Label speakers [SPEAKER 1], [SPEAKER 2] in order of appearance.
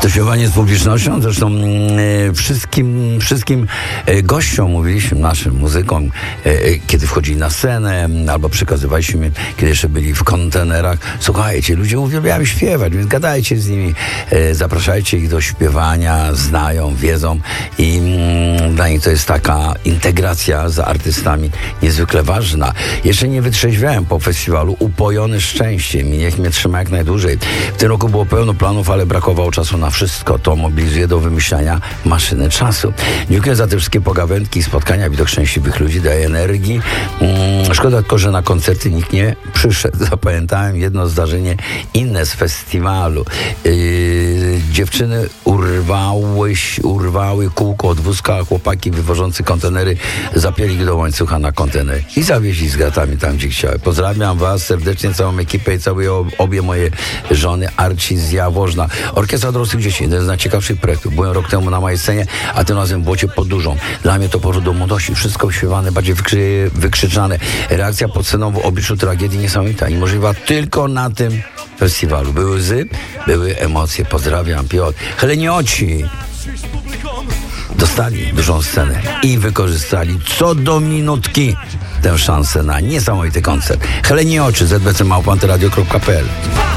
[SPEAKER 1] To śpiewanie z publicznością, zresztą wszystkim gościom mówiliśmy, naszym muzykom, kiedy wchodzili na scenę, albo przekazywaliśmy, kiedy jeszcze byli w kontenerach, słuchajcie, ludzie uwielbiają śpiewać, więc gadajcie z nimi, zapraszajcie ich do śpiewania, znają, wiedzą i dla nich to jest taka integracja z artystami niezwykle ważna. Jeszcze nie wytrzeźwiałem po festiwalu, upojony szczęściem i niech mnie trzyma jak najdłużej. W tym roku było pełno planów, ale brakowało czasu na wszystko. To mobilizuje do wymyślania maszyny czasu. Dziękuję za te wszystkie pogawędki, spotkania, widok szczęśliwych ludzi, daje energii. Szkoda tylko, że na koncerty nikt nie przyszedł. Zapamiętałem jedno zdarzenie inne z festiwalu. Dziewczyny urwały kółko od wózka, a chłopaki wywożący kontenery zapięli do łańcucha na kontener i zawieźli z gratami tam, gdzie chciały. Pozdrawiam was serdecznie, całą ekipę i całe obie moje żony, Arci z Jaworzna. Orkiestra Dorosłych Dzieci, jeden z najciekawszych projektów. Byłem rok temu na mojej scenie, a tym razem w Błocie pod Dużą. Dla mnie to powrót do młodości, wszystko śpiewane, bardziej wykrzyczane. Reakcja pod sceną w obliczu tragedii niesamowita i możliwa tylko na tym festiwalu. Były łzy, były emocje. Pozdrawiam, Piotr. Helenioci dostali dużą scenę i wykorzystali co do minutki tę szansę na niesamowity koncert. Helenioci, zbc@anteradio.pl